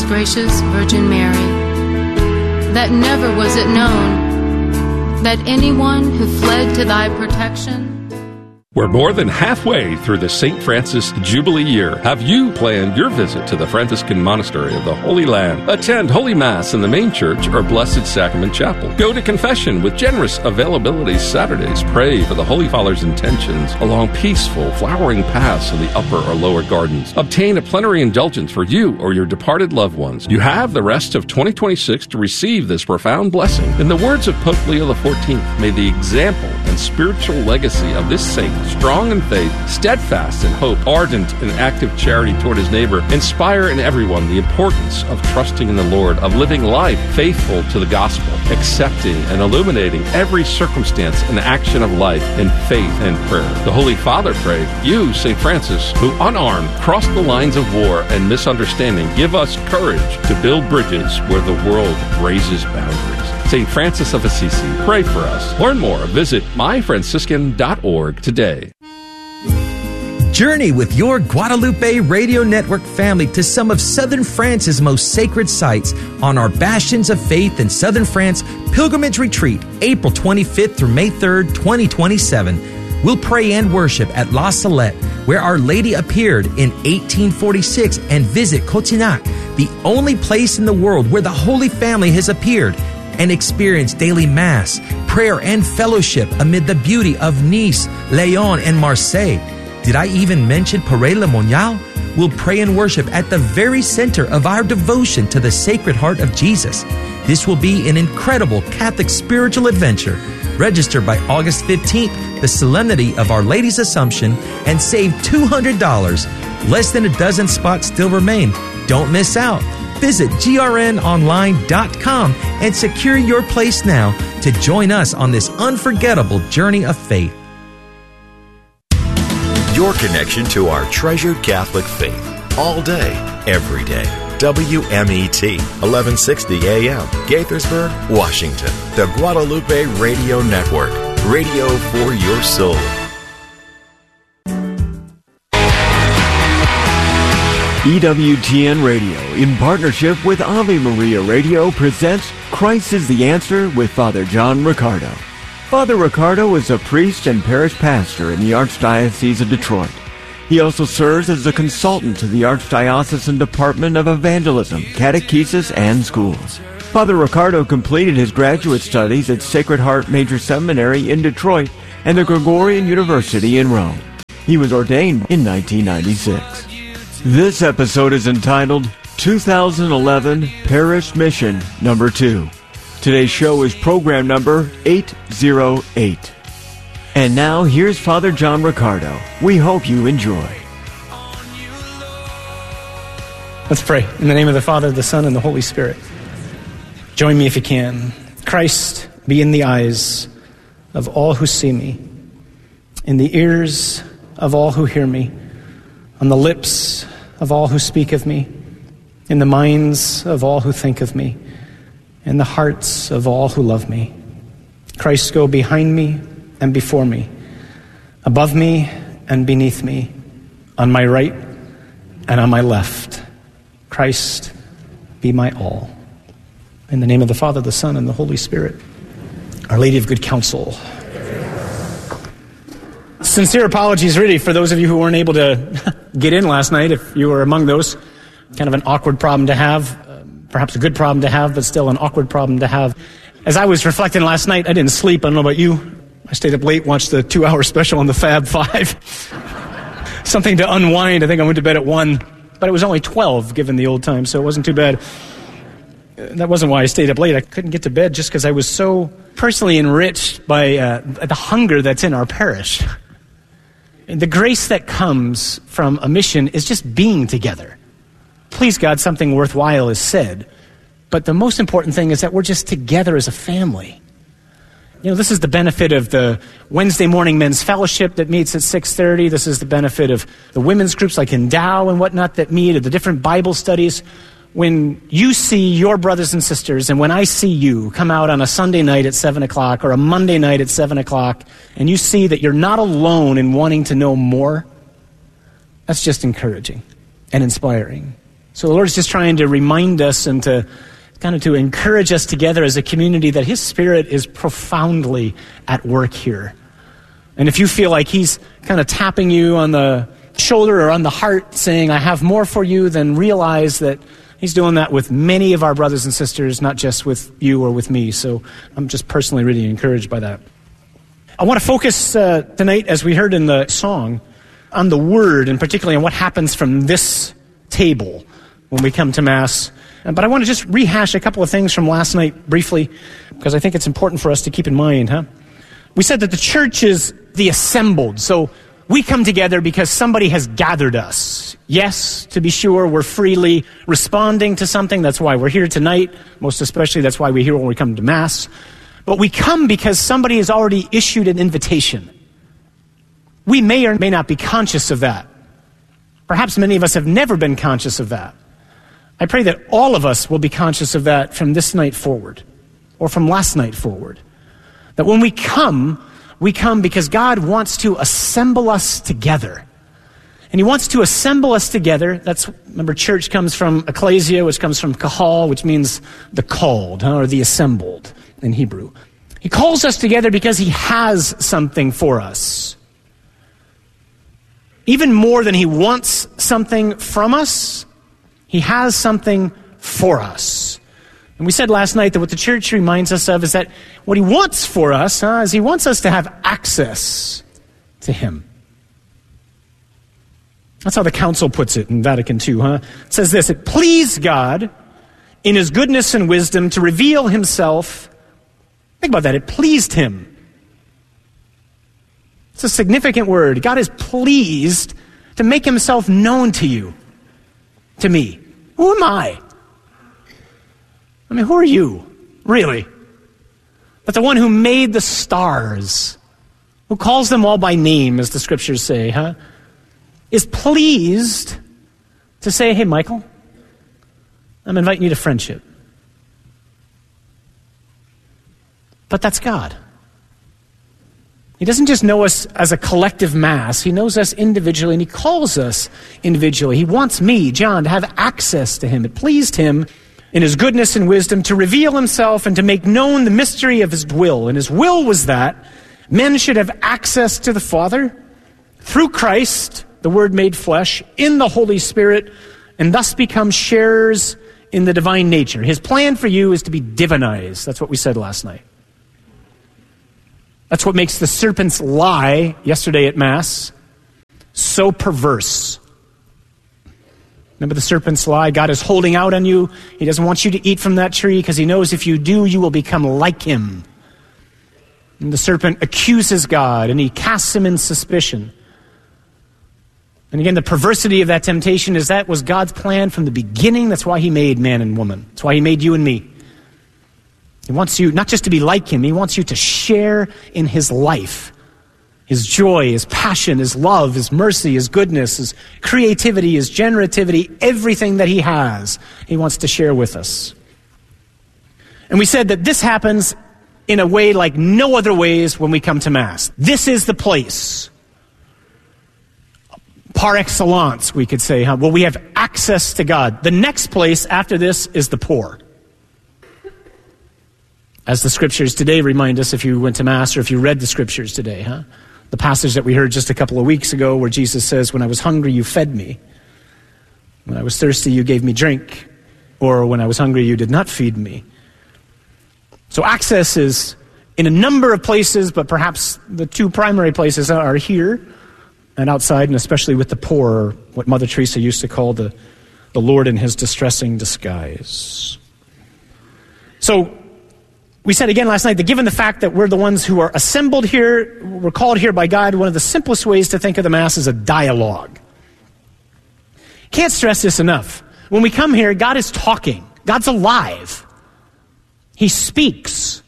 most gracious Virgin Mary, that never was it known that anyone who fled to thy protection. We're more than halfway through the St. Francis Jubilee year. Have you planned your visit to the Franciscan Monastery of the Holy Land? Attend Holy Mass in the main church or Blessed Sacrament Chapel. Go to confession with generous availability Saturdays. Pray for the Holy Father's intentions along peaceful, flowering paths in the upper or lower gardens. Obtain a plenary indulgence for you or your departed loved ones. You have the rest of 2026 to receive this profound blessing. In the words of Pope Leo XIV, may the example and spiritual legacy of this saint, strong in faith, steadfast in hope, ardent in active charity toward his neighbor, inspire in everyone the importance of trusting in the Lord, of living life faithful to the gospel, accepting and illuminating every circumstance and action of life in faith and prayer. The Holy Father prayed, you, St. Francis, who unarmed crossed the lines of war and misunderstanding, give us courage to build bridges where the world raises boundaries. St. Francis of Assisi, pray for us. Learn more. Visit myfranciscan.org today. Journey with your Guadalupe Radio Network family to some of Southern France's most sacred sites on our Bastions of Faith in Southern France Pilgrimage Retreat, April 25th through May 3rd, 2027. We'll pray and worship at La Salette, where Our Lady appeared in 1846, and visit Cotignac, the only place in the world where the Holy Family has appeared, and experience daily Mass, prayer, and fellowship amid the beauty of Nice, Lyon, and Marseille. Did I even mention Paray-le-Monial? We'll pray and worship at the very center of our devotion to the Sacred Heart of Jesus. This will be an incredible Catholic spiritual adventure. Register by August 15th, the Solemnity of Our Lady's Assumption, and save $200. Less than a dozen spots still remain. Don't miss out. Visit grnonline.com and secure your place now to join us on this unforgettable journey of faith. Your connection to our treasured Catholic faith, all day, every day. WMET, 1160 AM, Gaithersburg, Washington. The Guadalupe Radio Network, radio for your soul. EWTN Radio, in partnership with Ave Maria Radio, presents Christ is the Answer with Father John Riccardo. Father Riccardo is a priest and parish pastor in the Archdiocese of Detroit. He also serves as a consultant to the Archdiocesan Department of Evangelism, Catechesis, and Schools. Father Riccardo completed his graduate studies at Sacred Heart Major Seminary in Detroit and the Gregorian University in Rome. He was ordained in 1996. This episode is entitled 2011 Parish Mission Number 2. Today's show is program number 808. And now, here's Father John Riccardo. We hope you enjoy. Let's pray. In the name of the Father, the Son, and the Holy Spirit. Join me if you can. Christ, be in the eyes of all who see me, in the ears of all who hear me, on the lips of all who speak of me, in the minds of all who think of me, in the hearts of all who love me. Christ, go behind me and before me, above me and beneath me, on my right and on my left. Christ, be my all. In the name of the Father, the Son, and the Holy Spirit. Our Lady of Good Counsel. Sincere apologies, really, for those of you who weren't able to get in last night, if you were among those. Kind of an awkward problem to have, perhaps a good problem to have, but still an awkward problem to have. As I was reflecting last night, I didn't sleep. I don't know about you. I stayed up late, watched the 2-hour special on the Fab Five. Something to unwind. I think I went to bed at 1, but it was only 12, given the old time, so it wasn't too bad. That wasn't why I stayed up late. I couldn't get to bed just because I was so personally enriched by the hunger that's in our parish. The grace that comes from a mission is just being together. Please God, something worthwhile is said. But the most important thing is that we're just together as a family. You know, this is the benefit of the Wednesday morning men's fellowship that meets at 6:30. This is the benefit of the women's groups like Endow and whatnot that meet, or the different Bible studies. When you see your brothers and sisters, and when I see you come out on a Sunday night at 7 o'clock or a Monday night at 7 o'clock, and you see that you're not alone in wanting to know more, that's just encouraging and inspiring. So the Lord's just trying to remind us and to encourage us together as a community that His Spirit is profoundly at work here. And if you feel like He's kind of tapping you on the shoulder or on the heart saying, I have more for you, then realize that He's doing that with many of our brothers and sisters, not just with you or with me. So I'm just personally really encouraged by that. I want to focus tonight, as we heard in the song, on the Word, and particularly on what happens from this table when we come to Mass. But I want to just rehash a couple of things from last night briefly, because I think it's important for us to keep in mind. We said that the church is the assembled. So we come together because somebody has gathered us. Yes, to be sure, we're freely responding to something. That's why we're here tonight. Most especially, that's why we're here when we come to Mass. But we come because somebody has already issued an invitation. We may or may not be conscious of that. Perhaps many of us have never been conscious of that. I pray that all of us will be conscious of that from this night forward, or from last night forward. That when we come because God wants to assemble us together. And He wants to assemble us together. Remember, church comes from ecclesia, which comes from kahal, which means the called, or the assembled in Hebrew. He calls us together because He has something for us. Even more than He wants something from us, He has something for us. And we said last night that what the church reminds us of is that what He wants for us is He wants us to have access to Him. That's how the council puts it in Vatican II. It says this: it pleased God in His goodness and wisdom to reveal Himself. Think about that. It pleased Him. It's a significant word. God is pleased to make Himself known to you, to me. Who am I? I mean, who are you, really? But the one who made the stars, who calls them all by name, as the scriptures say, is pleased to say, hey, Michael, I'm inviting you to friendship. But that's God. He doesn't just know us as a collective mass. He knows us individually, and He calls us individually. He wants me, John, to have access to Him. It pleased Him in His goodness and wisdom to reveal Himself and to make known the mystery of His will. And His will was that men should have access to the Father through Christ, the Word made flesh, in the Holy Spirit, and thus become sharers in the divine nature. His plan for you is to be divinized. That's what we said last night. That's what makes the serpent's lie yesterday at Mass so perverse. Remember the serpent's lie? God is holding out on you. He doesn't want you to eat from that tree because He knows if you do, you will become like Him. And the serpent accuses God and he casts Him in suspicion. And again, the perversity of that temptation is that was God's plan from the beginning. That's why He made man and woman. That's why He made you and me. He wants you not just to be like Him, He wants you to share in His life. His joy, His passion, His love, His mercy, His goodness, His creativity, His generativity, everything that He has, He wants to share with us. And we said that this happens in a way like no other ways when we come to Mass. This is the place, par excellence, we could say, where we have access to God. The next place after this is the poor. As the scriptures today remind us, if you went to Mass or if you read the scriptures today, the passage that we heard just a couple of weeks ago where Jesus says, when I was hungry, you fed me. When I was thirsty, you gave me drink. Or when I was hungry, you did not feed me. So access is in a number of places, but perhaps the two primary places are here and outside, and especially with the poor, or what Mother Teresa used to call the Lord in His distressing disguise. So, we said again last night that given the fact that we're the ones who are assembled here, we're called here by God, one of the simplest ways to think of the Mass is a dialogue. Can't stress this enough. When we come here, God is talking. God's alive. He speaks.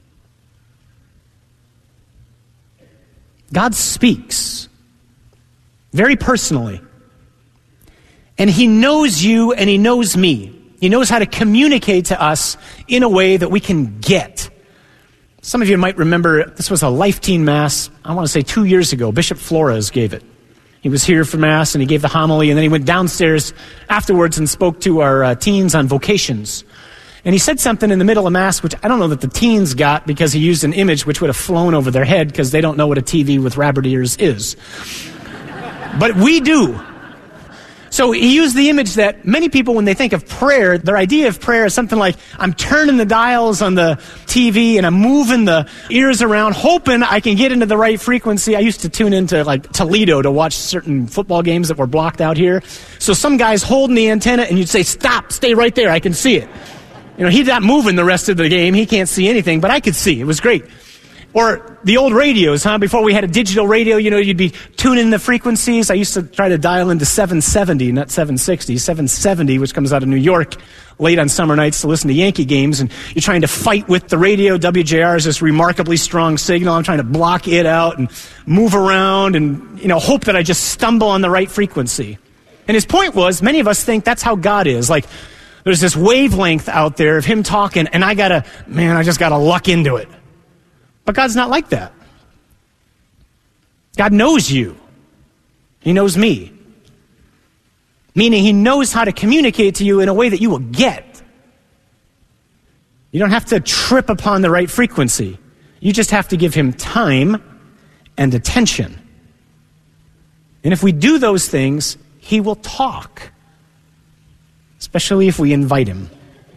God speaks very personally. And He knows you and He knows me. He knows how to communicate to us in a way that we can get. Some of you might remember, this was a Life Teen Mass, I want to say 2 years ago. Bishop Flores gave it. He was here for Mass, and he gave the homily, and then he went downstairs afterwards and spoke to our teens on vocations. And he said something in the middle of Mass, which I don't know that the teens got, because he used an image which would have flown over their head, because they don't know what a TV with rabbit ears is. But we do. So he used the image that many people, when they think of prayer, their idea of prayer is something like, I'm turning the dials on the TV and I'm moving the ears around, hoping I can get into the right frequency. I used to tune into like Toledo to watch certain football games that were blocked out here. So some guy's holding the antenna and you'd say, stop, stay right there, I can see it. You know, he's not moving the rest of the game. He can't see anything, but I could see. It was great. Or the old radios, Before we had a digital radio, you'd be tuning the frequencies. I used to try to dial into 770, not 760. 770, which comes out of New York late on summer nights to listen to Yankee games. And you're trying to fight with the radio. WJR is this remarkably strong signal. I'm trying to block it out and move around and, hope that I just stumble on the right frequency. And his point was, many of us think that's how God is. Like, there's this wavelength out there of him talking, and I just gotta luck into it. But God's not like that. God knows you. He knows me. Meaning he knows how to communicate to you in a way that you will get. You don't have to trip upon the right frequency. You just have to give him time and attention. And if we do those things, he will talk. Especially if we invite him.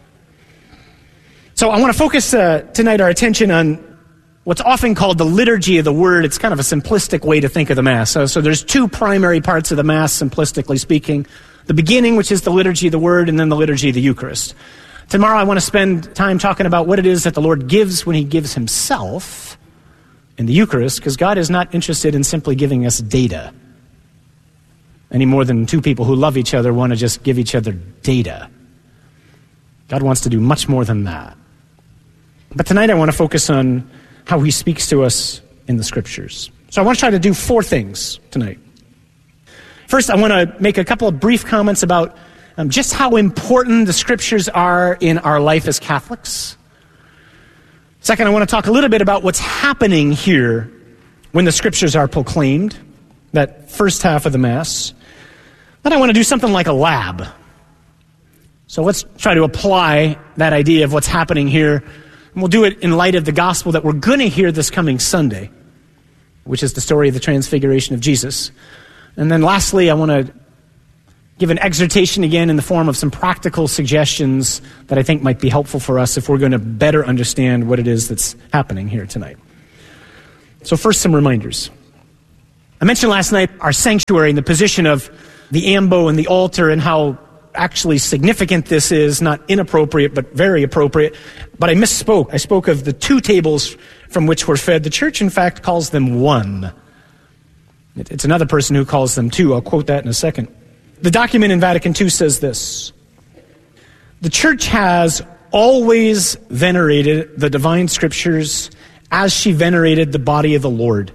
So I want to focus tonight our attention on what's often called the liturgy of the Word. It's kind of a simplistic way to think of the Mass. So there's two primary parts of the Mass, simplistically speaking. The beginning, which is the liturgy of the Word, and then the liturgy of the Eucharist. Tomorrow I want to spend time talking about what it is that the Lord gives when he gives himself in the Eucharist, because God is not interested in simply giving us data. Any more than two people who love each other want to just give each other data. God wants to do much more than that. But tonight I want to focus on how he speaks to us in the Scriptures. So I want to try to do four things tonight. First, I want to make a couple of brief comments about just how important the Scriptures are in our life as Catholics. Second, I want to talk a little bit about what's happening here when the Scriptures are proclaimed, that first half of the Mass. Then I want to do something like a lab. So let's try to apply that idea of what's happening here. And we'll do it in light of the gospel that we're going to hear this coming Sunday, which is the story of the transfiguration of Jesus. And then lastly, I want to give an exhortation again in the form of some practical suggestions that I think might be helpful for us if we're going to better understand what it is that's happening here tonight. So first, some reminders. I mentioned last night our sanctuary and the position of the ambo and the altar and how actually significant this is, not inappropriate, but very appropriate. But I misspoke. I spoke of the two tables from which we're fed. The church, in fact, calls them one. It's another person who calls them two. I'll quote that in a second. The document in Vatican II says this: the church has always venerated the divine scriptures as she venerated the body of the Lord.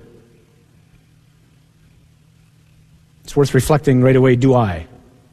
It's worth reflecting right away, do I?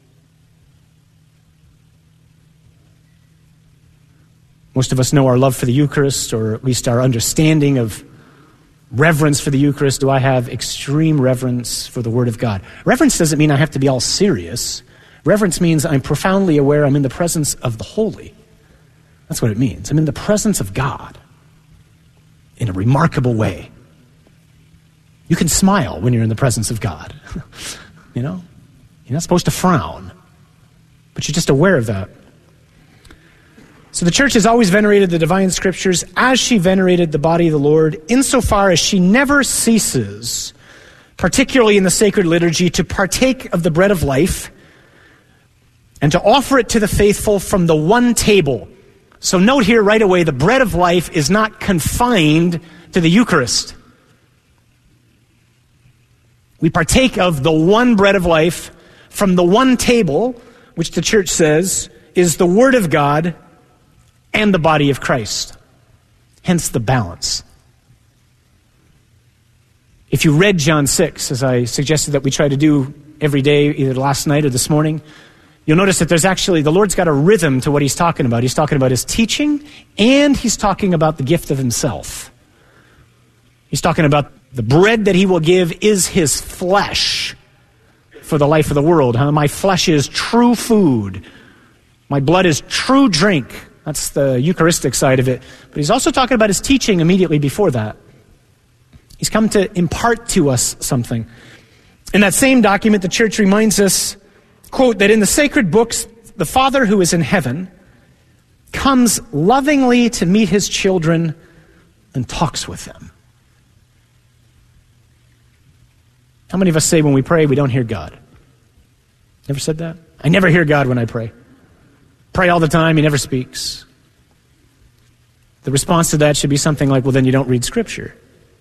Most of us know our love for the Eucharist, or at least our understanding of reverence for the Eucharist. Do I have extreme reverence for the Word of God? Reverence doesn't mean I have to be all serious. Reverence means I'm profoundly aware I'm in the presence of the holy. That's what it means. I'm in the presence of God in a remarkable way. You can smile when you're in the presence of God. You know? You're not supposed to frown, but you're just aware of that. So the church has always venerated the divine scriptures as she venerated the body of the Lord, insofar as she never ceases, particularly in the sacred liturgy, to partake of the bread of life and to offer it to the faithful from the one table. So note here right away, the bread of life is not confined to the Eucharist. We partake of the one bread of life from the one table, which the church says is the Word of God and the body of Christ. Hence the balance. If you read John 6, as I suggested that we try to do every day, either last night or this morning, you'll notice that there's actually, the Lord's got a rhythm to what he's talking about. He's talking about his teaching, and he's talking about the gift of himself. He's talking about the bread that he will give is his flesh. for the life of the world. My flesh is true food. My blood is true drink. That's the Eucharistic side of it. But he's also talking about his teaching immediately before that. He's come to impart to us something. In that same document, the church reminds us, quote, that in the sacred books, the Father who is in heaven comes lovingly to meet his children and talks with them. How many of us say when we pray we don't hear God? Never said that? I never hear God when I pray. Pray all the time, he never speaks. The response to that should be something like, well, then you don't read Scripture.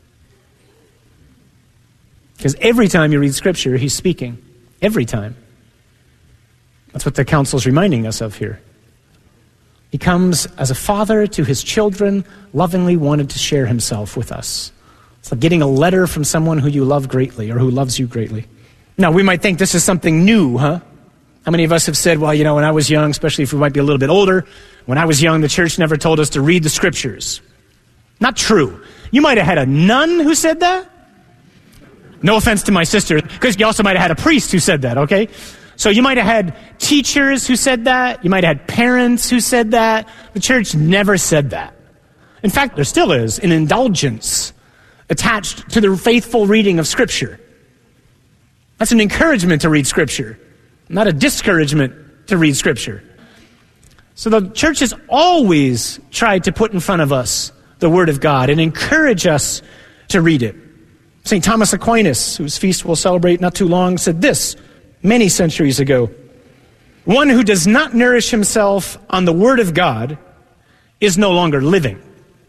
Because every time you read Scripture, he's speaking. Every time. That's what the council's reminding us of here. He comes as a father to his children, lovingly wanted to share himself with us. It's like getting a letter from someone who you love greatly or who loves you greatly. Now, we might think this is something new, huh? How many of us have said, well, when I was young, especially if we might be a little bit older, when I was young, the church never told us to read the Scriptures. Not true. You might have had a nun who said that. No offense to my sister, because you also might have had a priest who said that, okay? So you might have had teachers who said that. You might have had parents who said that. The church never said that. In fact, there still is an indulgence attached to the faithful reading of Scripture. That's an encouragement to read Scripture, not a discouragement to read Scripture. So the church has always tried to put in front of us the Word of God and encourage us to read it. St. Thomas Aquinas, whose feast we'll celebrate not too long, said this many centuries ago: one who does not nourish himself on the Word of God is no longer living.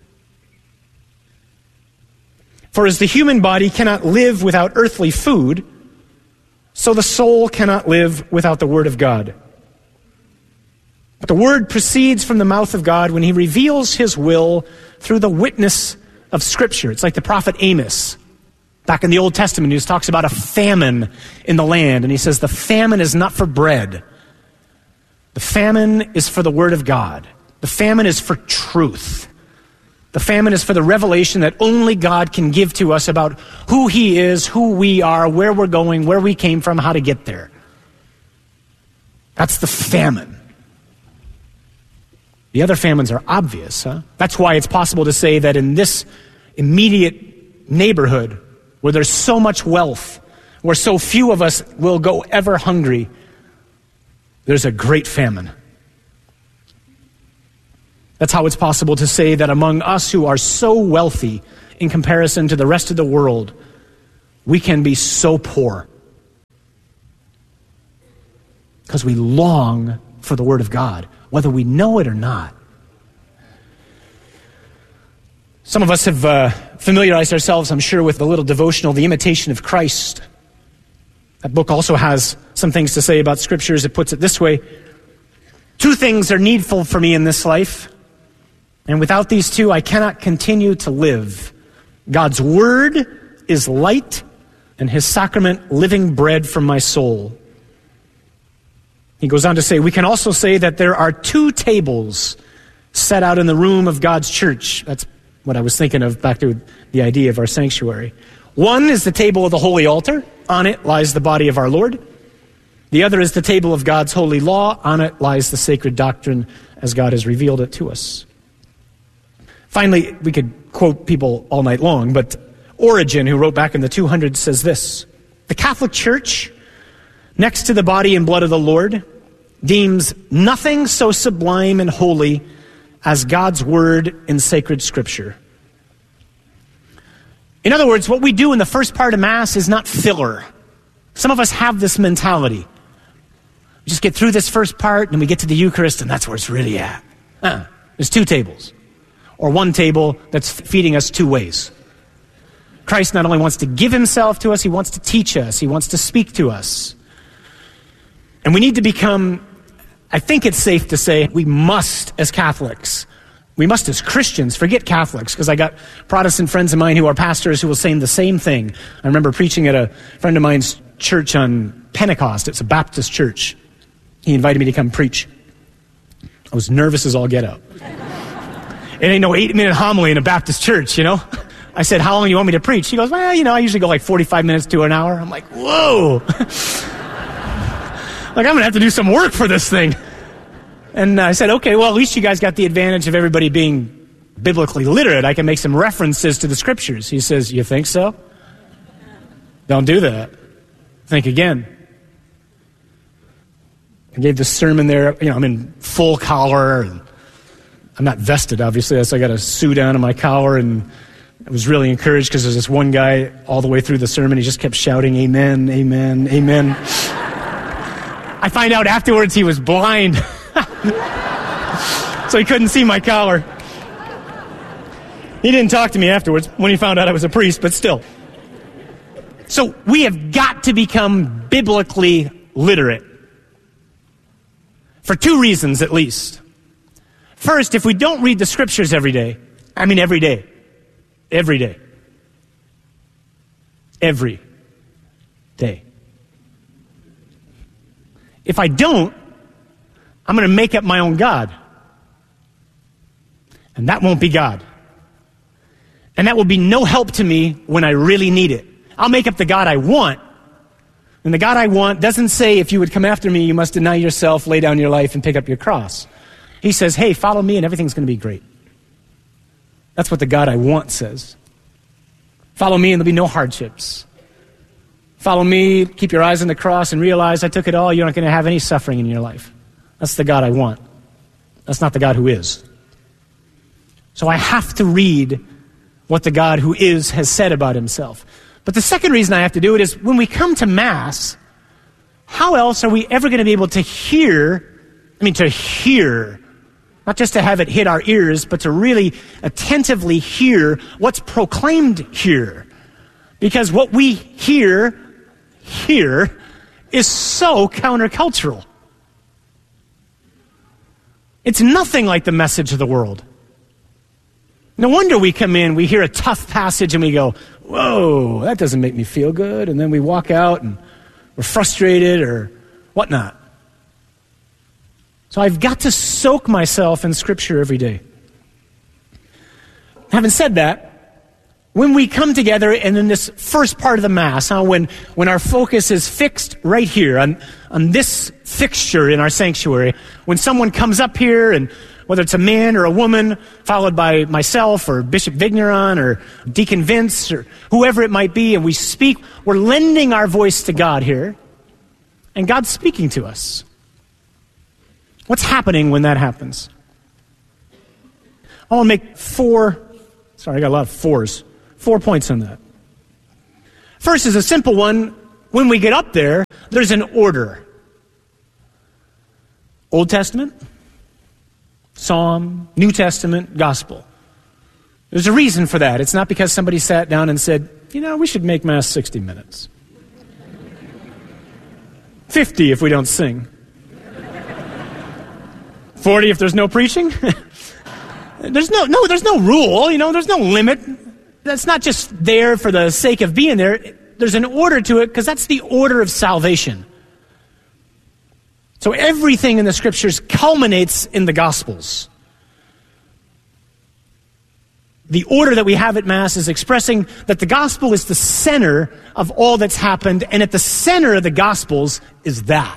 For as the human body cannot live without earthly food, so the soul cannot live without the Word of God. But the Word proceeds from the mouth of God when he reveals his will through the witness of Scripture. It's like the prophet Amos. Back in the Old Testament, he talks about a famine in the land, and he says the famine is not for bread. The famine is for the Word of God. The famine is for truth. The famine is for the revelation that only God can give to us about who he is, who we are, where we're going, where we came from, how to get there. That's the famine. The other famines are obvious, huh? That's why it's possible to say that in this immediate neighborhood, where there's so much wealth, where so few of us will go ever hungry, there's a great famine. That's how it's possible to say that among us who are so wealthy in comparison to the rest of the world, we can be so poor. Because we long for the Word of God, whether we know it or not. Some of us have familiarized ourselves, I'm sure, with the little devotional, The Imitation of Christ. That book also has some things to say about Scriptures. It puts it this way: two things are needful for me in this life, and without these two I cannot continue to live. God's Word is light, and his sacrament living bread for my soul. He goes on to say, we can also say that there are two tables set out in the room of God's church. That's what I was thinking of back to the idea of our sanctuary. One is the table of the holy altar. On it lies the body of our Lord. The other is the table of God's holy law. On it lies the sacred doctrine as God has revealed it to us. Finally, we could quote people all night long, but Origen, who wrote back in the 200s, says this: the Catholic Church, next to the body and blood of the Lord, deems nothing so sublime and holy as God's Word in sacred Scripture. In other words, what we do in the first part of Mass is not filler. Some of us have this mentality. We just get through this first part, and we get to the Eucharist, and that's where it's really at. There's two tables. Or one table that's feeding us two ways. Christ not only wants to give himself to us, he wants to teach us. He wants to speak to us. And we need to become, I think it's safe to say, we must as Catholics, we must as Christians, forget Catholics, because I got Protestant friends of mine who are pastors who will say the same thing. I remember preaching at a friend of mine's church on Pentecost. It's a Baptist church. He invited me to come preach. I was nervous as all get out. It ain't no 8-minute homily in a Baptist church, you know? I said, how long do you want me to preach? He goes, well, I usually go like 45 minutes to an hour. I'm like, whoa. I'm going to have to do some work for this thing. And I said, okay, well, at least you guys got the advantage of everybody being biblically literate. I can make some references to the scriptures. He says, you think so? Don't do that. Think again. I gave this sermon there. I'm in full collar. And I'm not vested, obviously, so I got a suit on and my collar. And I was really encouraged because there's this one guy all the way through the sermon. He just kept shouting, amen, amen, amen. I find out afterwards he was blind. So he couldn't see my collar. He didn't talk to me afterwards when he found out I was a priest, but still. So we have got to become biblically literate. For two reasons, at least. First, if we don't read the scriptures every day, every day. If I don't, I'm going to make up my own God. And that won't be God. And that will be no help to me when I really need it. I'll make up the God I want. And the God I want doesn't say, if you would come after me, you must deny yourself, lay down your life, and pick up your cross. He says, hey, follow me and everything's going to be great. That's what the God I want says. Follow me and there'll be no hardships. Follow me, keep your eyes on the cross and realize I took it all. You're not going to have any suffering in your life. That's the God I want. That's not the God who is. So I have to read what the God who is has said about himself. But the second reason I have to do it is when we come to Mass, how else are we ever going to be able to hear, not just to have it hit our ears, but to really attentively hear what's proclaimed here. Because what we hear here is so countercultural. It's nothing like the message of the world. No wonder we come in, we hear a tough passage and we go, whoa, that doesn't make me feel good. And then we walk out and we're frustrated or whatnot. So I've got to soak myself in Scripture every day. Having said that, when we come together and in this first part of the Mass, when our focus is fixed right here on this fixture in our sanctuary, when someone comes up here and whether it's a man or a woman, followed by myself or Bishop Vigneron or Deacon Vince or whoever it might be, and we speak, we're lending our voice to God here, and God's speaking to us. What's happening when that happens? I want to make I got a lot of fours. 4 points on that. First is a simple one. When we get up there, there's an order. Old Testament, Psalm, New Testament, Gospel. There's a reason for that. It's not because somebody sat down and said, we should make Mass 60 minutes. 50 if we don't sing. 40 if there's no preaching. There's no rule, there's no limit. That's not just there for the sake of being there. There's an order to it because that's the order of salvation. So everything in the Scriptures culminates in the Gospels. The order that we have at Mass is expressing that the Gospel is the center of all that's happened, and at the center of the Gospels is that.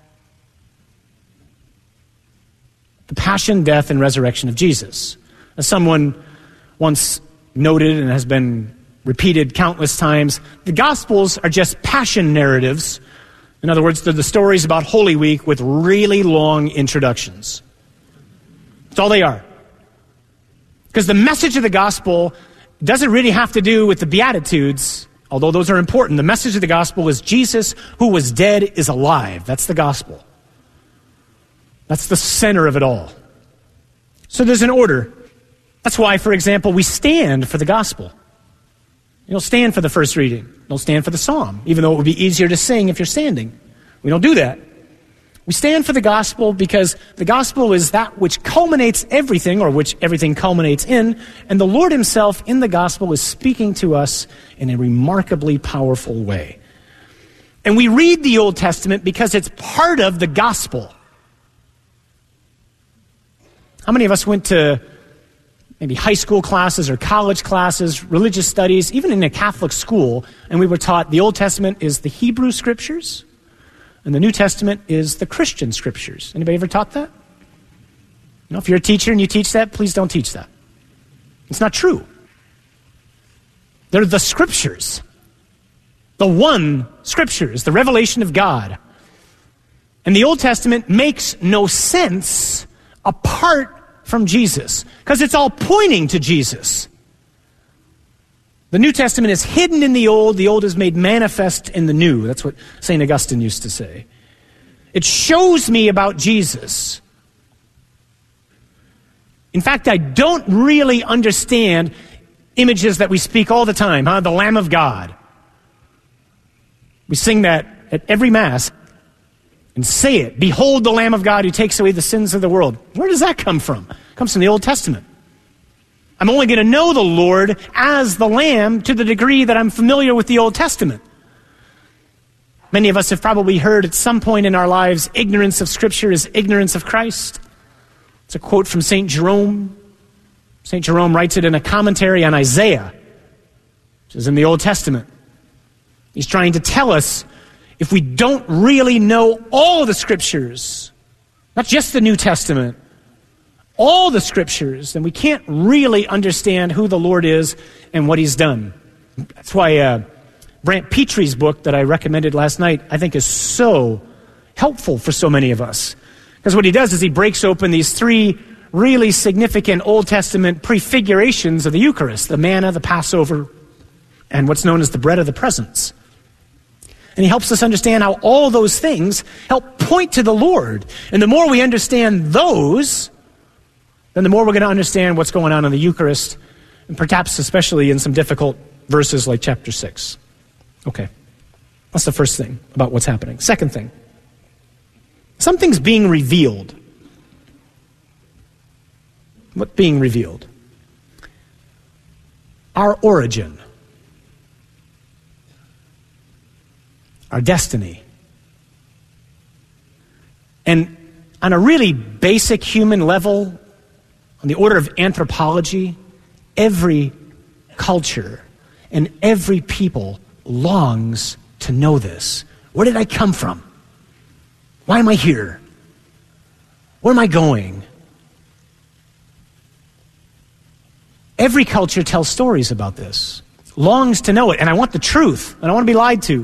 The passion, death, and resurrection of Jesus. As someone once noted and has been repeated countless times, the Gospels are just passion narratives. In other words, they're the stories about Holy Week with really long introductions. That's all they are. Because the message of the Gospel doesn't really have to do with the Beatitudes, although those are important. The message of the Gospel is Jesus, who was dead, is alive. That's the Gospel. That's the center of it all. So there's an order. That's why, for example, we stand for the Gospel. You don't stand for the first reading. You don't stand for the Psalm, even though it would be easier to sing if you're standing. We don't do that. We stand for the Gospel because the Gospel is that which culminates everything, or which everything culminates in, and the Lord himself in the Gospel is speaking to us in a remarkably powerful way. And we read the Old Testament because it's part of the Gospel. How many of us went to maybe high school classes or college classes, religious studies, even in a Catholic school, and we were taught the Old Testament is the Hebrew Scriptures, And the New Testament is the Christian scriptures. Anybody ever taught that? No, if you're a teacher and you teach that, please don't teach that. It's not true. They're the scriptures. The one scriptures, the revelation of God. And the Old Testament makes no sense apart from Jesus, because it's all pointing to Jesus. The New Testament is hidden in the Old is made manifest in the New. That's what St. Augustine used to say. It shows me about Jesus. In fact, I don't really understand images that we speak all the time, the Lamb of God. We sing that at every Mass and say it. Behold the Lamb of God who takes away the sins of the world. Where does that come from? It comes from the Old Testament. I'm only going to know the Lord as the Lamb to the degree that I'm familiar with the Old Testament. Many of us have probably heard at some point in our lives, ignorance of Scripture is ignorance of Christ. It's a quote from St. Jerome. St. Jerome writes it in a commentary on Isaiah, which is in the Old Testament. He's trying to tell us if we don't really know all the Scriptures, not just the New Testament, all the Scriptures, then we can't really understand who the Lord is and what He's done. That's why Brant Petree's book that I recommended last night, I think is so helpful for so many of us. Because what he does is he breaks open these three really significant Old Testament prefigurations of the Eucharist, the manna, the Passover, and what's known as the bread of the presence. And he helps us understand how all those things help point to the Lord. And the more we understand those, then the more we're going to understand what's going on in the Eucharist, and perhaps especially in some difficult verses like chapter 6. Okay, that's the first thing about what's happening. Second thing, something's being revealed. What's being revealed? Our origin. Our destiny. And on a really basic human level, on the order of anthropology, every culture and every people longs to know this. Where did I come from? Why am I here? Where am I going? Every culture tells stories about this, longs to know it, and I want the truth. I don't want to be lied to.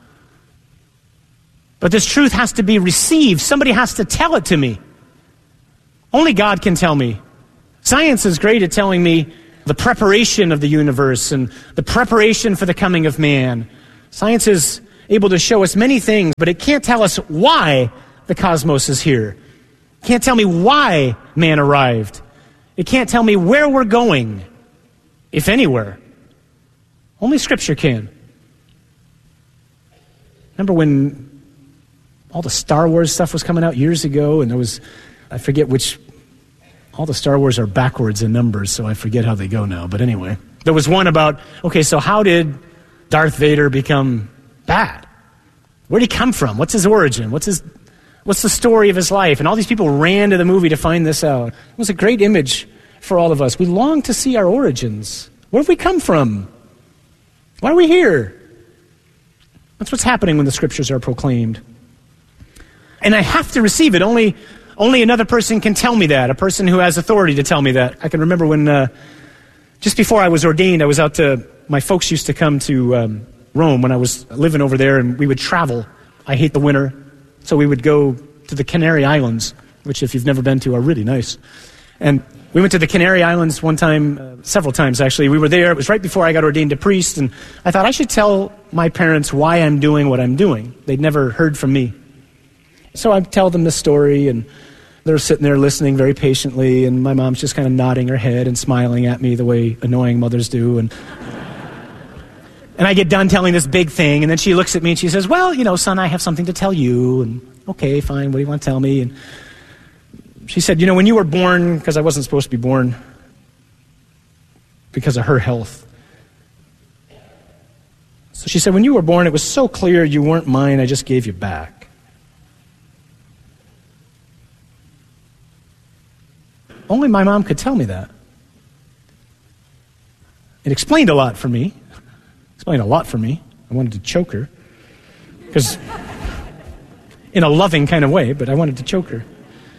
But this truth has to be received. Somebody has to tell it to me. Only God can tell me. Science is great at telling me the preparation of the universe and the preparation for the coming of man. Science is able to show us many things, but it can't tell us why the cosmos is here. It can't tell me why man arrived. It can't tell me where we're going, if anywhere. Only Scripture can. Remember when all the Star Wars stuff was coming out years ago, and there was, I forget which, all the Star Wars are backwards in numbers, so I forget how they go now. But anyway, there was one about, okay, so how did Darth Vader become bad? Where did he come from? What's his origin? What's the story of his life? And all these people ran to the movie to find this out. It was a great image for all of us. We long to see our origins. Where have we come from? Why are we here? That's what's happening when the Scriptures are proclaimed. And I have to receive it. Only another person can tell me that, a person who has authority to tell me that. I can remember when, just before I was ordained, I was out to, my folks used to come to Rome when I was living over there, and we would travel. I hate the winter, so we would go to the Canary Islands, which if you've never been to are really nice. And we went to the Canary Islands one time, several times actually. We were there, it was right before I got ordained a priest, and I thought I should tell my parents why I'm doing what I'm doing. They'd never heard from me. So I tell them this story, and they're sitting there listening very patiently, and my mom's just kind of nodding her head and smiling at me the way annoying mothers do. And I get done telling this big thing, and then she looks at me and she says, well, son, I have something to tell you. And okay, fine, what do you want to tell me? And she said, when you were born, because I wasn't supposed to be born because of her health. So she said, when you were born, it was so clear you weren't mine, I just gave you back. Only my mom could tell me that. It explained a lot for me. I wanted to choke her. Because in a loving kind of way, but I wanted to choke her.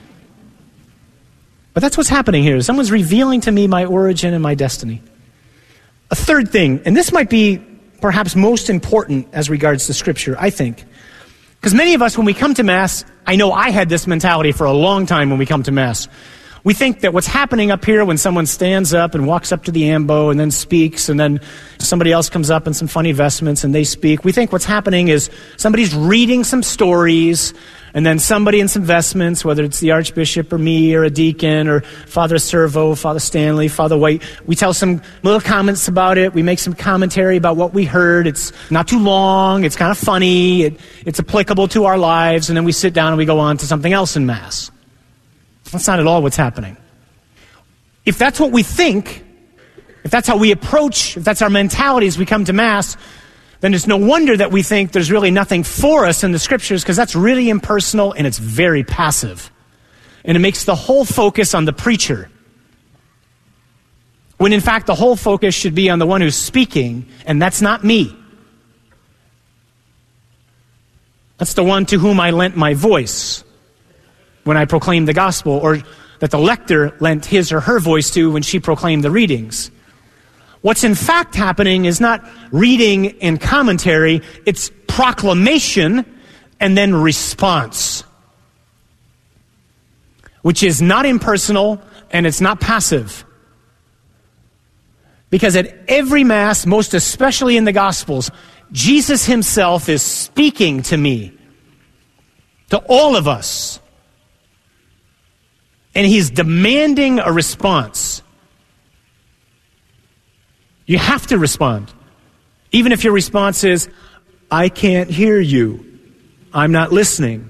But that's what's happening here. Someone's revealing to me my origin and my destiny. A third thing, and this might be perhaps most important as regards to Scripture, I think. Because many of us, when we come to Mass, I know I had this mentality for a long time when we come to Mass. We think that what's happening up here when someone stands up and walks up to the ambo and then speaks, and then somebody else comes up in some funny vestments and they speak, we think what's happening is somebody's reading some stories, and then somebody in some vestments, whether it's the Archbishop or me or a deacon or Father Servo, Father Stanley, Father White, we tell some little comments about it. We make some commentary about what we heard. It's not too long. It's kind of funny. It's applicable to our lives. And then we sit down and we go on to something else in Mass. That's not at all what's happening. If that's what we think, if that's how we approach, if that's our mentality as we come to Mass, then it's no wonder that we think there's really nothing for us in the Scriptures, because that's really impersonal and it's very passive. And it makes the whole focus on the preacher. When in fact the whole focus should be on the one who's speaking, and that's not me. That's the one to whom I lent my voice when I proclaimed the gospel, or that the lector lent his or her voice to when she proclaimed the readings. What's in fact happening is not reading and commentary, it's proclamation and then response, which is not impersonal and it's not passive. Because at every Mass, most especially in the Gospels, Jesus himself is speaking to me, to all of us, and he's demanding a response. You have to respond. Even if your response is, I can't hear you. I'm not listening.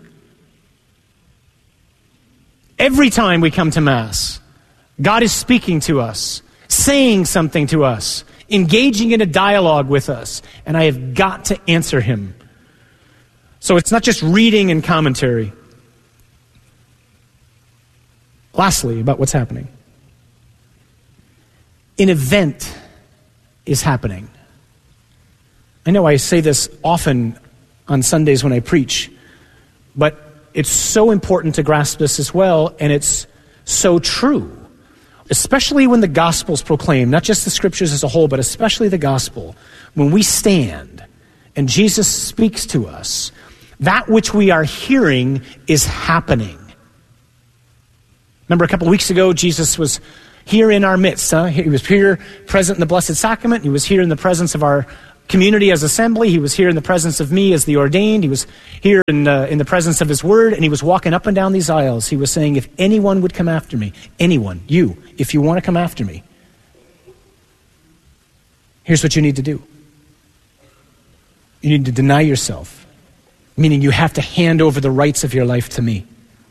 Every time we come to Mass, God is speaking to us, saying something to us, engaging in a dialogue with us, and I have got to answer him. So it's not just reading and commentary. Lastly, about what's happening. An event is happening. I know I say this often on Sundays when I preach, but it's so important to grasp this as well, and it's so true. Especially when the gospel's proclaimed, not just the Scriptures as a whole, but especially the gospel. When we stand and Jesus speaks to us, that which we are hearing is happening. Remember a couple weeks ago, Jesus was here in our midst. He was here present in the Blessed Sacrament. He was here in the presence of our community as assembly. He was here in the presence of me as the ordained. He was here in the presence of his word, and he was walking up and down these aisles. He was saying, if anyone would come after me, anyone, you, if you want to come after me, here's what you need to do. You need to deny yourself, meaning you have to hand over the rights of your life to me.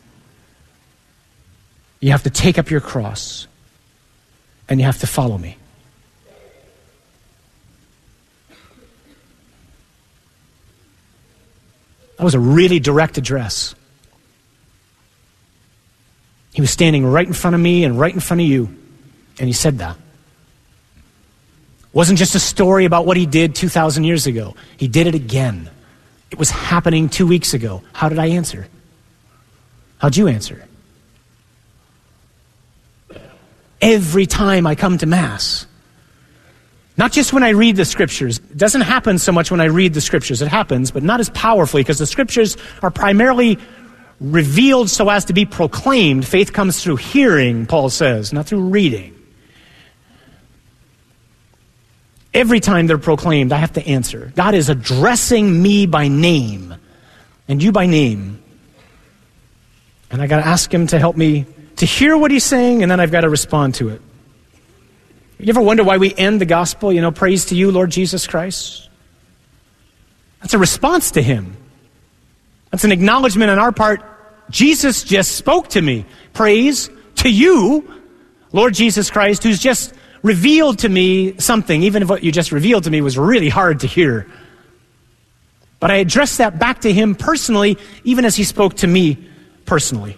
You have to take up your cross, and you have to follow me. That was a really direct address. He was standing right in front of me and right in front of you, and he said that. It wasn't just a story about what he did 2,000 years ago. He did it again. It was happening 2 weeks ago. How did I answer? How'd you answer? Every time I come to Mass, not just when I read the Scriptures. It doesn't happen so much when I read the Scriptures. It happens, but not as powerfully, because the Scriptures are primarily revealed so as to be proclaimed. Faith comes through hearing, Paul says, not through reading. Every time they're proclaimed, I have to answer. God is addressing me by name, and you by name. And I got to ask him to help me to hear what he's saying, and then I've got to respond to it. You ever wonder why we end the gospel, praise to you, Lord Jesus Christ? That's a response to him. That's an acknowledgement on our part. Jesus just spoke to me. Praise to you, Lord Jesus Christ, who's just revealed to me something, even if what you just revealed to me was really hard to hear. But I addressed that back to him personally, even as he spoke to me personally.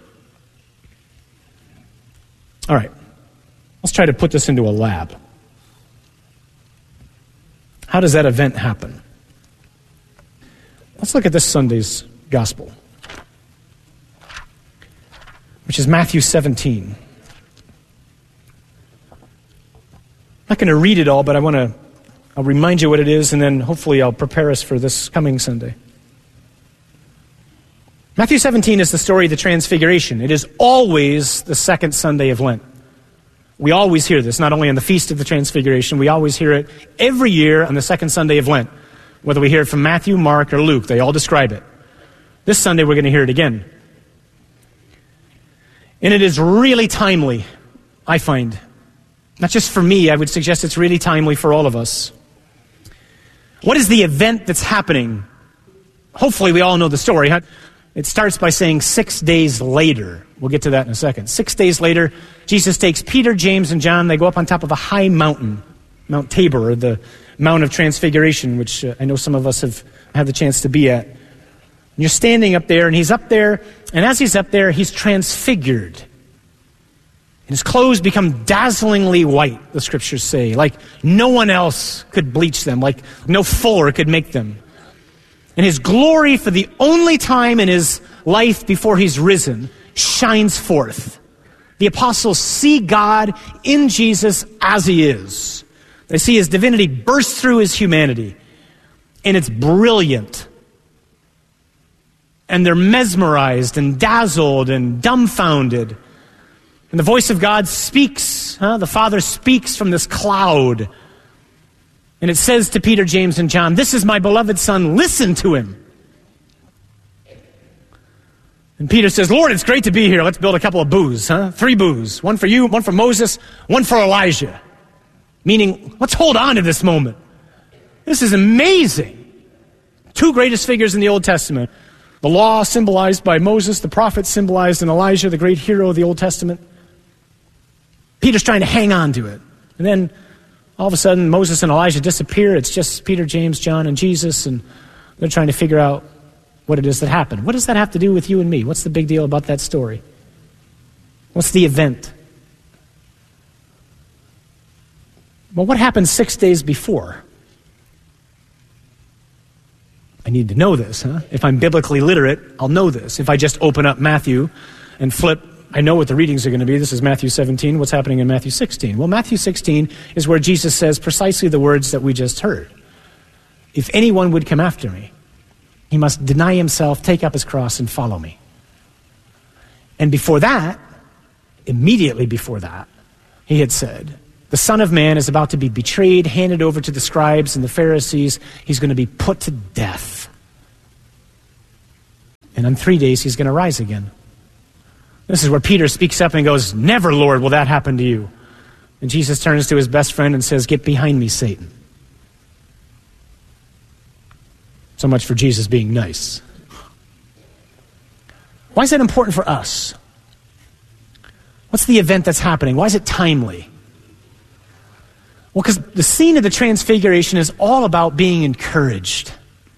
All right, let's try to put this into a lab. How does that event happen? Let's look at this Sunday's gospel. which is Matthew 17. I'm not going to read it all, but I'll remind you what it is, and then hopefully I'll prepare us for this coming Sunday. Matthew 17 is the story of the Transfiguration. It is always the second Sunday of Lent. We always hear this, not only on the Feast of the Transfiguration, we always hear it every year on the second Sunday of Lent. Whether we hear it from Matthew, Mark, or Luke, they all describe it. This Sunday we're going to hear it again. And it is really timely, I find. Not just for me, I would suggest it's really timely for all of us. What is the event that's happening? Hopefully we all know the story. It starts by saying 6 days later. We'll get to that in a second. 6 days later, Jesus takes Peter, James, and John. They go up on top of a high mountain, Mount Tabor, or the Mount of Transfiguration, which I know some of us have had the chance to be at. And you're standing up there, and he's up there, and as he's up there, he's transfigured. And his clothes become dazzlingly white, the scriptures say, like no one else could bleach them, like no fuller could make them. And his glory, for the only time in his life before he's risen, shines forth. The apostles see God in Jesus as he is. They see his divinity burst through his humanity. And it's brilliant. And they're mesmerized and dazzled and dumbfounded. And the voice of God speaks. The Father speaks from this cloud. And it says to Peter, James, and John, "This is my beloved Son, listen to him." And Peter says, "Lord, it's great to be here. Let's build a couple of booths, 3 booths. One for you, one for Moses, one for Elijah." Meaning, let's hold on to this moment. This is amazing. 2 greatest figures in the Old Testament. The law symbolized by Moses, the prophets symbolized in Elijah, the great hero of the Old Testament. Peter's trying to hang on to it. And then all of a sudden, Moses and Elijah disappear. It's just Peter, James, John, and Jesus, and they're trying to figure out what it is that happened. What does that have to do with you and me? What's the big deal about that story? What's the event? Well, what happened 6 days before? I need to know this, If I'm biblically literate, I'll know this. If I just open up Matthew and flip, I know what the readings are going to be. This is Matthew 17. What's happening in Matthew 16? Well, Matthew 16 is where Jesus says precisely the words that we just heard. If anyone would come after me, he must deny himself, take up his cross, and follow me. And before that, immediately before that, he had said, the Son of Man is about to be betrayed, handed over to the scribes and the Pharisees. He's going to be put to death. And on 3 days, he's going to rise again. This is where Peter speaks up and goes, "Never, Lord, will that happen to you." And Jesus turns to his best friend and says, "Get behind me, Satan." So much for Jesus being nice. Why is that important for us? What's the event that's happening? Why is it timely? Well, because the scene of the Transfiguration is all about being encouraged.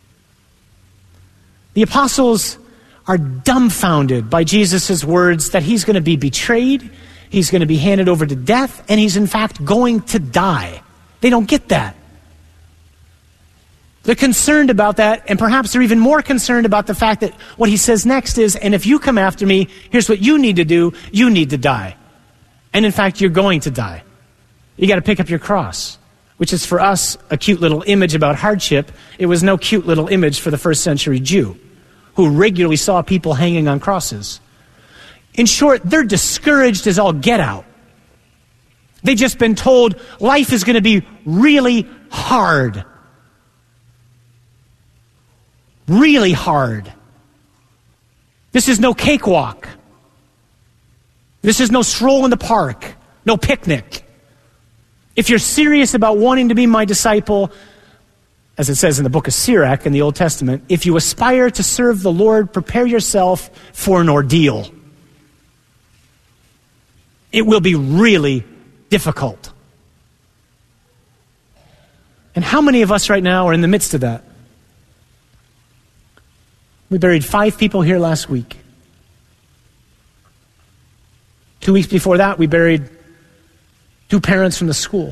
The apostles are dumbfounded by Jesus' words that he's going to be betrayed, he's going to be handed over to death, and he's in fact going to die. They don't get that. They're concerned about that, and perhaps they're even more concerned about the fact that what he says next is, "And if you come after me, here's what you need to do. You need to die." And in fact, you're going to die. You got to pick up your cross, which is for us a cute little image about hardship. It was no cute little image for the first century Jew, who regularly saw people hanging on crosses. In short, they're discouraged as all get out. They've just been told life is going to be really hard. Really hard. This is no cakewalk. This is no stroll in the park. No picnic. If you're serious about wanting to be my disciple, as it says in the book of Sirach in the Old Testament, if you aspire to serve the Lord, prepare yourself for an ordeal. It will be really difficult. And how many of us right now are in the midst of that? We buried 5 people here last week. 2 weeks before that, we buried 2 parents from the school.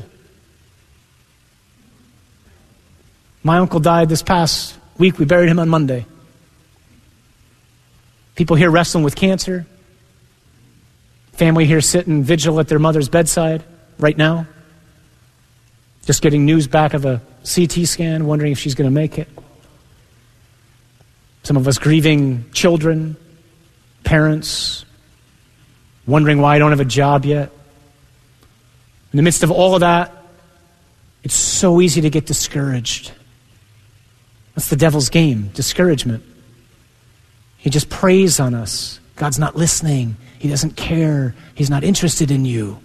My uncle died this past week. We buried him on Monday. People here wrestling with cancer. Family here sitting vigil at their mother's bedside right now. Just getting news back of a CT scan, wondering if she's going to make it. Some of us grieving children, parents, wondering why I don't have a job yet. In the midst of all of that, it's so easy to get discouraged. That's the devil's game, discouragement. He just preys on us. God's not listening. He doesn't care. He's not interested in you.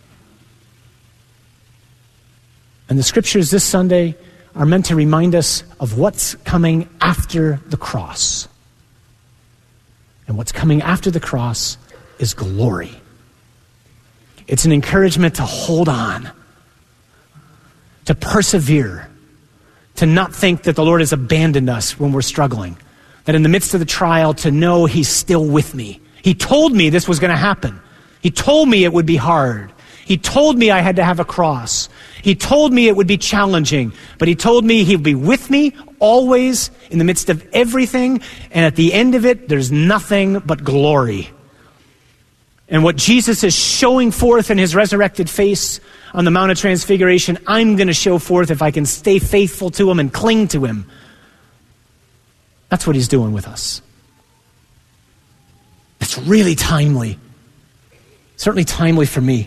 And the scriptures this Sunday are meant to remind us of what's coming after the cross. And what's coming after the cross is glory. It's an encouragement to hold on, to persevere, to not think that the Lord has abandoned us when we're struggling. That in the midst of the trial, to know He's still with me. He told me this was going to happen. He told me it would be hard. He told me I had to have a cross. He told me it would be challenging. But He told me He would be with me always in the midst of everything. And at the end of it, there's nothing but glory. And what Jesus is showing forth in His resurrected face on the Mount of Transfiguration, I'm going to show forth if I can stay faithful to Him and cling to Him. That's what He's doing with us. It's really timely. Certainly timely for me.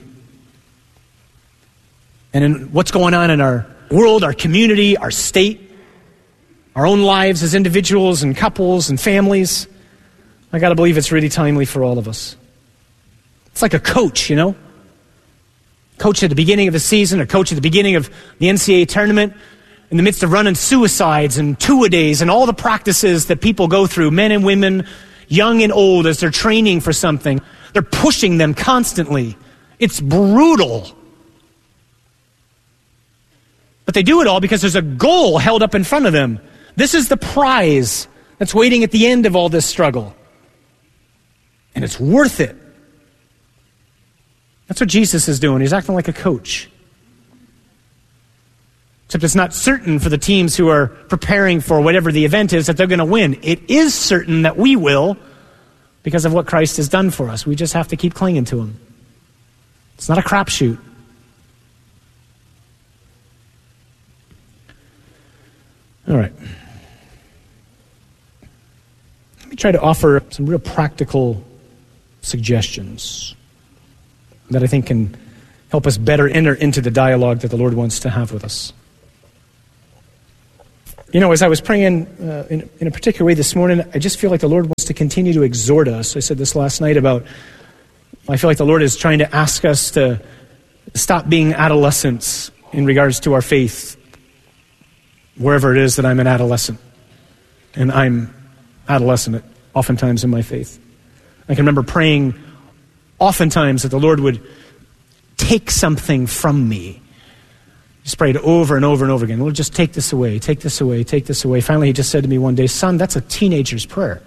And in what's going on in our world, our community, our state, our own lives as individuals and couples and families, I got to believe it's really timely for all of us. It's like a coach, you know? Coach at the beginning of the season, a coach at the beginning of the NCAA tournament, in the midst of running suicides and two-a-days and all the practices that people go through, men and women, young and old, as they're training for something. They're pushing them constantly. It's brutal. But they do it all because there's a goal held up in front of them. This is the prize that's waiting at the end of all this struggle. And it's worth it. That's what Jesus is doing. He's acting like a coach. Except it's not certain for the teams who are preparing for whatever the event is that they're going to win. It is certain that we will because of what Christ has done for us. We just have to keep clinging to Him. It's not a crapshoot. All right. Let me try to offer some real practical suggestions that I think can help us better enter into the dialogue that the Lord wants to have with us. You know, as I was praying in a particular way this morning, I just feel like the Lord wants to continue to exhort us. I said this last night I feel like the Lord is trying to ask us to stop being adolescents in regards to our faith, wherever it is that I'm an adolescent. And I'm adolescent oftentimes in my faith. I can remember praying oftentimes that the Lord would take something from me. Just prayed over and over and over again. Lord, just take this away, take this away, take this away. Finally, He just said to me one day, son, that's a teenager's prayer.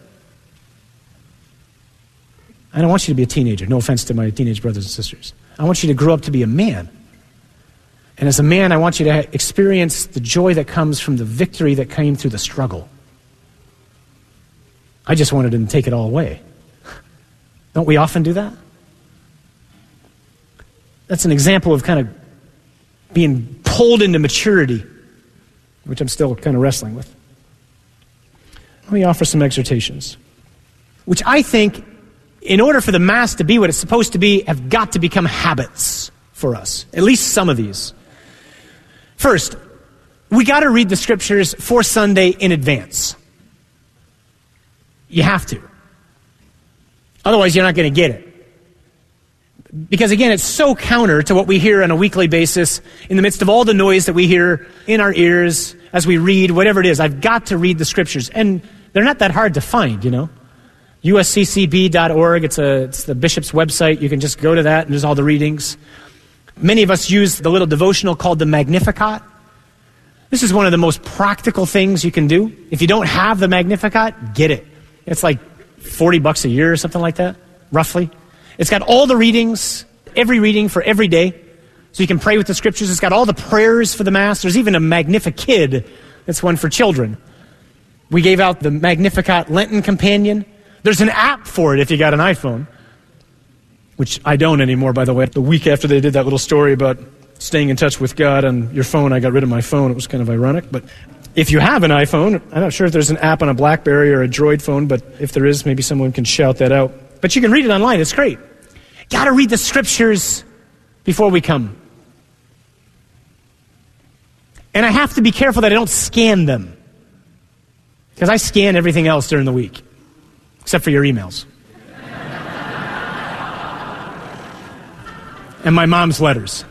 I don't want you to be a teenager. No offense to my teenage brothers and sisters. I want you to grow up to be a man. And as a man, I want you to experience the joy that comes from the victory that came through the struggle. I just wanted Him to take it all away. Don't we often do that? That's an example of kind of being pulled into maturity, which I'm still kind of wrestling with. Let me offer some exhortations, which I think, in order for the Mass to be what it's supposed to be, have got to become habits for us. At least some of these. First, we got to read the Scriptures for Sunday in advance. You have to. Otherwise, you're not going to get it. Because again, it's so counter to what we hear on a weekly basis in the midst of all the noise that we hear in our ears as we read, whatever it is. I've got to read the Scriptures. And they're not that hard to find, you know. usccb.org, it's the bishop's website. You can just go to that and there's all the readings. Many of us use the little devotional called the Magnificat. This is one of the most practical things you can do. If you don't have the Magnificat, get it. It's like $40 a year or something like that, roughly. It's got all the readings, every reading for every day, so you can pray with the Scriptures. It's got all the prayers for the Mass. There's even a Magnificat. That's one for children. We gave out the Magnificat Lenten Companion. There's an app for it if you got an iPhone. which I don't anymore, by the way. The week after they did that little story about staying in touch with God on your phone, I got rid of my phone. It was kind of ironic. But if you have an iPhone, I'm not sure if there's an app on a BlackBerry or a Droid phone, but if there is, maybe someone can shout that out. But you can read it online. It's great. Got to read the scriptures before we come. And I have to be careful that I don't scan them, because I scan everything else during the week, except for your emails. And my mom's letters.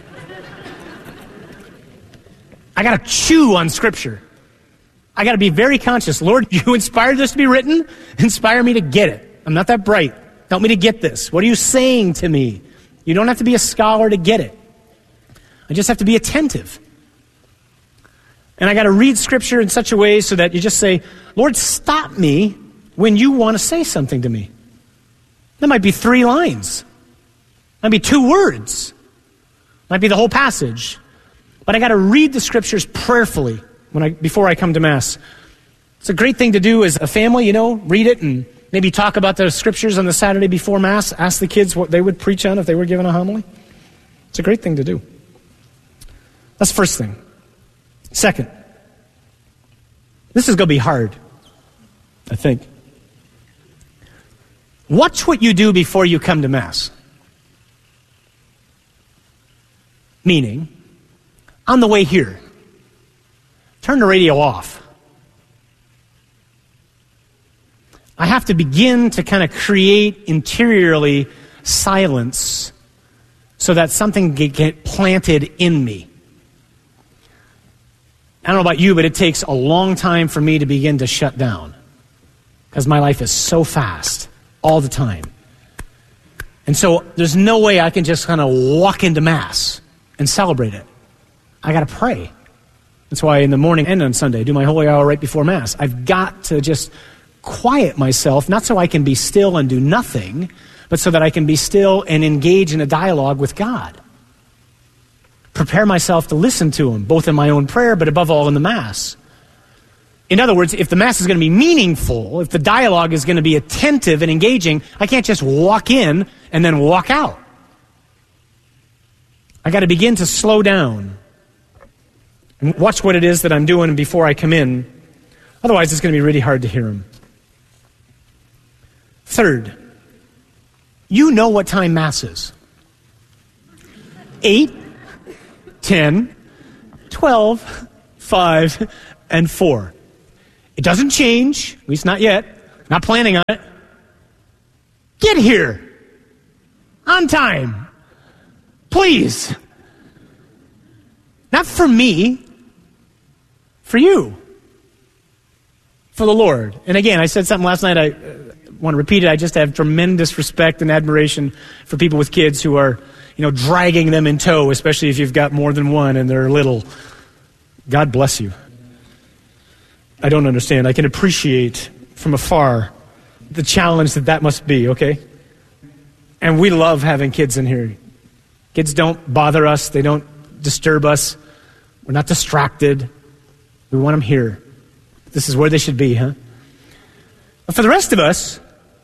I got to chew on Scripture. I got to be very conscious. Lord, you inspired this to be written. Inspire me to get it. I'm not that bright. Help me to get this. What are you saying to me? You don't have to be a scholar to get it. I just have to be attentive. And I got to read Scripture in such a way so that you just say, Lord, stop me when you want to say something to me. That might be 3 lines. Might be 2 words. Might be the whole passage. But I got to read the Scriptures prayerfully before I come to Mass. It's a great thing to do as a family, read it and maybe talk about the Scriptures on the Saturday before Mass. Ask the kids what they would preach on if they were given a homily. It's a great thing to do. That's the first thing. Second, this is going to be hard, I think. Watch what you do before you come to Mass. Meaning, on the way here, turn the radio off. I have to begin to kind of create interiorly silence so that something can get planted in me. I don't know about you, but it takes a long time for me to begin to shut down because my life is so fast all the time. And so there's no way I can just kind of walk into Mass and celebrate it. I got to pray. That's why in the morning and on Sunday I do my holy hour right before Mass. I've got to just quiet myself, not so I can be still and do nothing, but so that I can be still and engage in a dialogue with God. Prepare myself to listen to Him, both in my own prayer, but above all in the Mass. In other words, if the Mass is going to be meaningful, if the dialogue is going to be attentive and engaging, I can't just walk in and then walk out. I got to begin to slow down and watch what it is that I'm doing before I come in. Otherwise, it's going to be really hard to hear Him. Third, you know what time Mass is. 8, 10, 12, 5, and 4. It doesn't change, at least not yet. Not planning on it. Get here. On time. Please. Not for me. For you. For the Lord. And again, I said something last night, I want to repeat it. I just have tremendous respect and admiration for people with kids who are dragging them in tow, especially if you've got more than one and they're little. God bless you. I don't understand. I can appreciate from afar the challenge that must be, okay? And we love having kids in here. Kids don't bother us. They don't disturb us. We're not distracted. We want them here. This is where they should be, huh? But for the rest of us,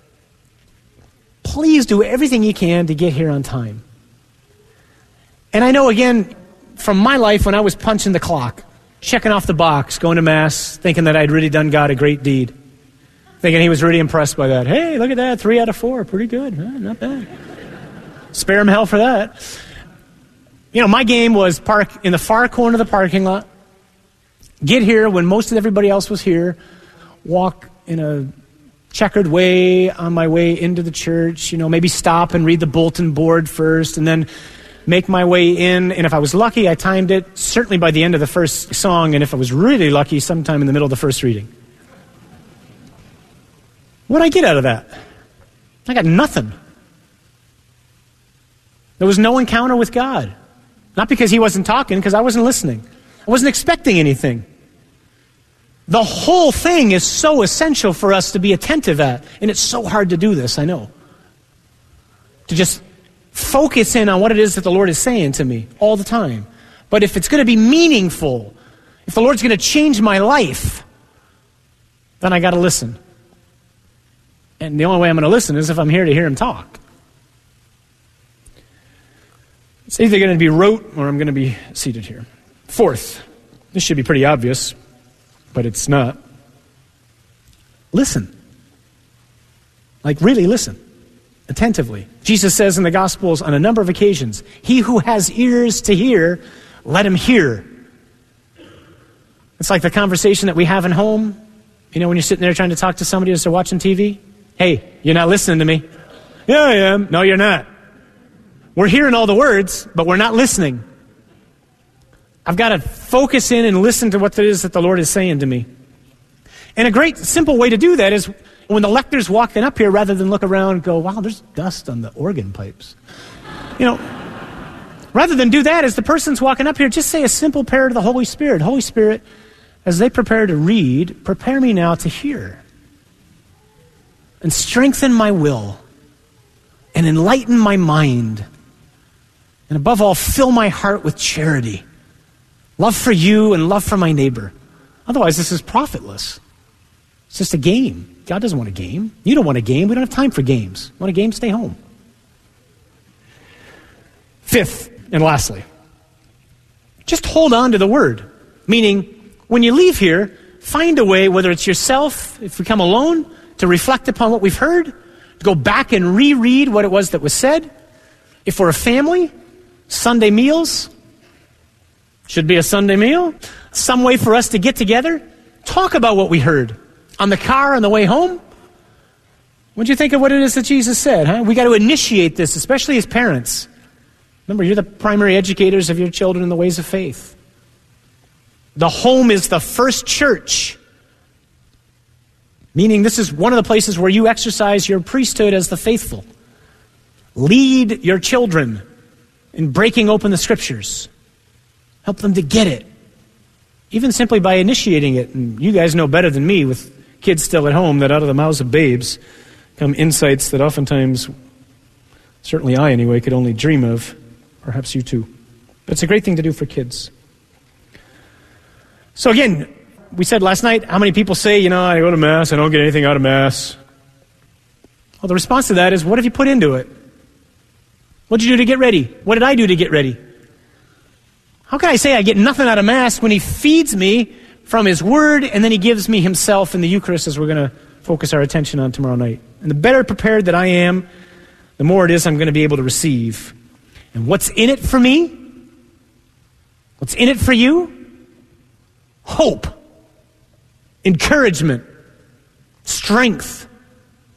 please do everything you can to get here on time. And I know, again, from my life when I was punching the clock, checking off the box, going to Mass, thinking that I'd really done God a great deed, thinking He was really impressed by that. Hey, look at that, 3 out of 4, pretty good, not bad. Spare Him hell for that. My game was park in the far corner of the parking lot, get here when most of everybody else was here, walk in a checkered way on my way into the church, maybe stop and read the bulletin board first, and then make my way in, and if I was lucky, I timed it certainly by the end of the first song, and if I was really lucky, sometime in the middle of the first reading. What did I get out of that? I got nothing. There was no encounter with God. Not because He wasn't talking, because I wasn't listening. I wasn't expecting anything. The whole thing is so essential for us to be attentive at, and it's so hard to do this, I know. To just focus in on what it is that the Lord is saying to me all the time. But if it's going to be meaningful, if the Lord's going to change my life, then I got to listen. And the only way I'm going to listen is if I'm here to hear Him talk. It's either going to be rote or I'm going to be seated here. Fourth, this should be pretty obvious, but it's not. Listen. Like, really listen. Attentively. Jesus says in the Gospels on a number of occasions, he who has ears to hear, let him hear. It's like the conversation that we have at home. You know, when you're sitting there trying to talk to somebody as they're watching TV. Hey, you're not listening to me. Yeah, I am. No, you're not. We're hearing all the words, but we're not listening. I've got to focus in and listen to what it is that the Lord is saying to me. And a great simple way to do that is when the lector's walking up here, rather than look around and go, wow, there's dust on the organ pipes. You know, rather than do that, as the person's walking up here, just say a simple prayer to the Holy Spirit. Holy Spirit, as they prepare to read, prepare me now to hear. And strengthen my will. And enlighten my mind. And above all, fill my heart with charity. Love for you and love for my neighbor. Otherwise, this is profitless. It's just a game. God doesn't want a game. You don't want a game. We don't have time for games. Want a game? Stay home. Fifth, and lastly, just hold on to the word. Meaning, when you leave here, find a way, whether it's yourself, if we come alone, to reflect upon what we've heard, to go back and reread what it was that was said. If we're a family, Sunday meals, should be a Sunday meal. Some way for us to get together, talk about what we heard. On the car on the way home, what do you think of what it is that Jesus said? Huh? We got to initiate this, especially as parents. Remember, you're the primary educators of your children in the ways of faith. The home is the first church. Meaning this is one of the places where you exercise your priesthood as the faithful. Lead your children in breaking open the scriptures. Help them to get it. Even simply by initiating it. And you guys know better than me with kids still at home that out of the mouths of babes come insights that oftentimes, certainly I anyway, could only dream of. Perhaps you too. But it's a great thing to do for kids. So again, we said last night, how many people say, I go to Mass, I don't get anything out of Mass. Well, the response to that is, what have you put into it? What did you do to get ready? What did I do to get ready? How can I say I get nothing out of Mass when he feeds me from his word and then he gives me himself in the Eucharist, as we're going to focus our attention on tomorrow night? And the better prepared that I am, the more it is I'm going to be able to receive. And what's in it for me? What's in it for you? Hope, encouragement, strength,